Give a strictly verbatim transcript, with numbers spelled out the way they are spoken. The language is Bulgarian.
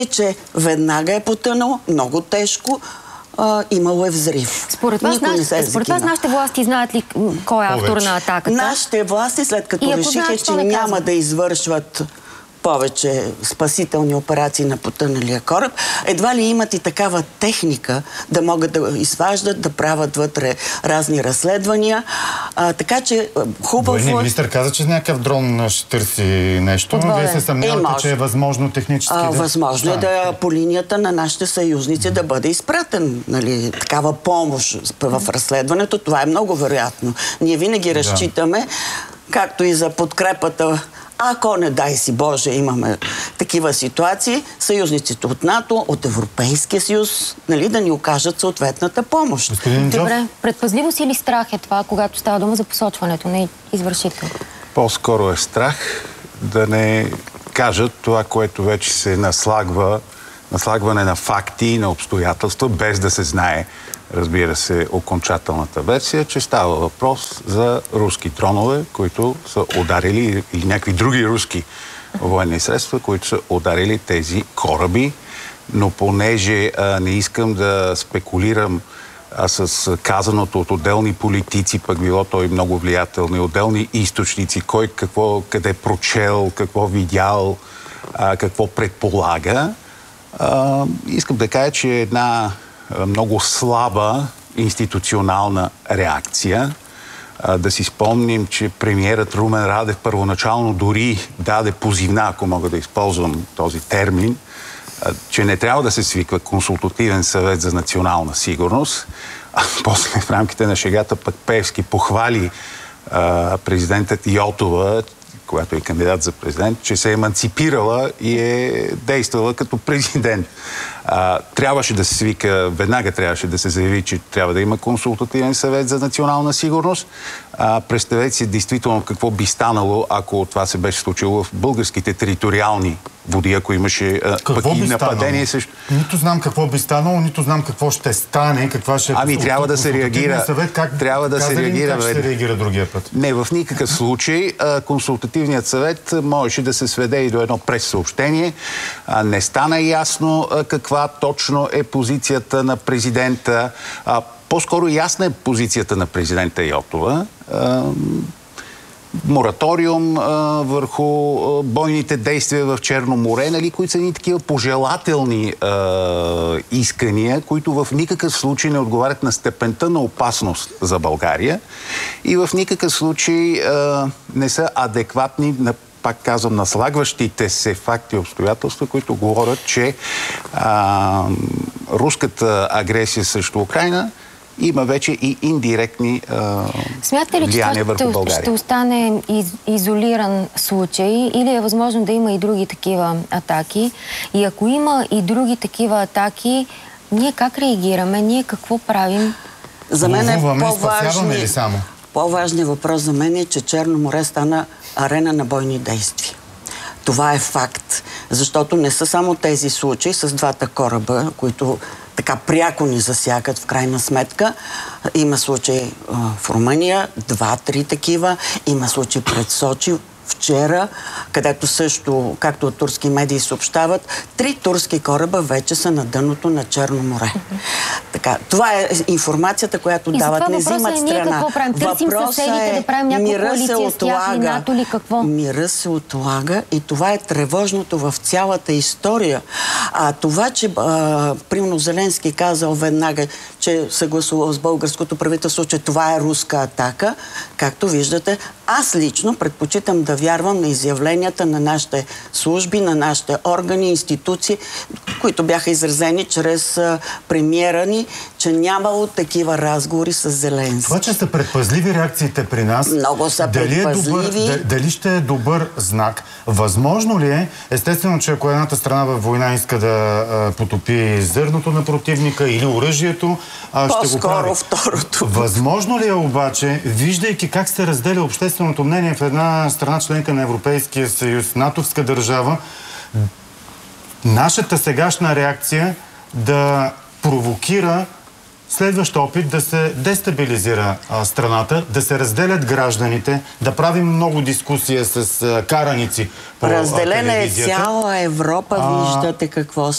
че веднага е потънал, много тежко, а, имало е взрив. Според вас, наш... според вас нашите власти знаят ли кой е автор повече на атаката? Нашите власти, след като решиха, че да няма казват? да извършват повече спасителни операции на потъналия кораб, едва ли имат и такава техника да могат да изваждат, да правят вътре разни разследвания. А, така че хубаво... Военният министър каза, че някакъв дрон ще търси нещо, но вие се съмнявате, е, че е възможно технически а, да... Възможно е да по линията на нашите съюзници mm. да бъде изпратен, нали, такава помощ в разследването. Това е много вероятно. Ние винаги разчитаме, както и за подкрепата. Ако, не дай си Боже, имаме такива ситуации, съюзниците от НАТО, от Европейския съюз, нали, да ни окажат съответната помощ. Добре, предпазливост или страх е това, когато става дума за посочването на извършител? По-скоро е страх да не кажат това, което вече се наслагва, наслагване на факти и на обстоятелства, без да се знае, разбира се, окончателната версия, че става въпрос за руски дронове, които са ударили, или някакви други руски военни средства, които са ударили тези кораби. Но понеже а, не искам да спекулирам а, с казаното от отделни политици, пък било той много влиятелни, отделни източници, кой какво, къде прочел, какво видял, а, какво предполага, а, искам да кажа, че една много слаба институционална реакция. Да си спомним, че премиерът Румен Радев първоначално дори даде позивна, ако мога да използвам този термин, че не трябва да се свиква консултативен съвет за национална сигурност. А после в рамките на шегата пък Пеевски похвали президентът Йотова, която е кандидат за президент, че се е еманципирала и е действала като президент. А, трябваше да се свика, веднага трябваше да се заяви, че трябва да има консултативен съвет за национална сигурност. А, представете си действително какво би станало, ако това се беше случило в българските териториални води, ако имаше а, пък и нападение също. Нито знам какво би станало, нито знам какво ще стане, каква ще е... Ами трябва да се реагира... Съвет, как, трябва да се реагира... Как ще се реагира другия път? Не, в никакъв случай а, консултативният съвет можеше да се сведе и до едно прес-съобщение. А, не стана ясно а, каква точно е позицията на президента. А, по-скоро ясна е позицията на президента Йотова. А, мораториум а, върху а, бойните действия в Черно море, нали, които са ни такива пожелателни а, искания, които в никакъв случай не отговарят на степента на опасност за България и в никакъв случай а, не са адекватни на, пак казвам, наслагващите се факти и обстоятелства, които говорят, че а, руската агресия срещу Украйна има вече и индиректни а, Смятате ли, влияния върху ще, България? Ще остане из, изолиран случай или е възможно да има и други такива атаки? И ако има и други такива атаки, ние как реагираме? Ние какво правим? За мен е по-важни... по-важният въпрос за мен е, че Черно море стана арена на бойни действия. Това е факт, защото не са само тези случаи с двата кораба, които така пряко ни засягат в крайна сметка. Има случаи а, в Румъния, два-три такива. Има случаи пред Сочи вчера, където също, както от турски медии съобщават, три турски кораба вече са на дъното на Черно море. Mm-hmm. Така, това е информацията, която и дават, не взимат е, страна. Какво правим? Търсим съседите е, да правим някаква коалиция с тях и НАТО ли какво? Мира се отлага и това е тревожното в цялата история. А това, че а, примерно Зеленски казал веднага, че съгласувал с българското правителство, че това е руска атака, както виждате, аз лично предпочитам да вярвам на изявленията на нашите служби, на нашите органи, институции, които бяха изразени чрез а, премиера ни, че нямало такива разговори с Зеленски. Това, че са предпазливи реакциите при нас, много са дали, предпазливи. Е добър, дали ще е добър знак? Възможно ли е, естествено, че ако едната страна във война иска да а, потопи зърното на противника или оръжието, а, ще го прави. По-скоро второто. Възможно ли е обаче, виждайки как се разделя общественото мнение в една страна членка на Европейския съюз, натовска държава, нашата сегашна реакция да провокира следващ опит да се дестабилизира а, страната, да се разделят гражданите, да правим много дискусия с а, караници по Разделена е телевизията. цяла Европа, А, виждате какво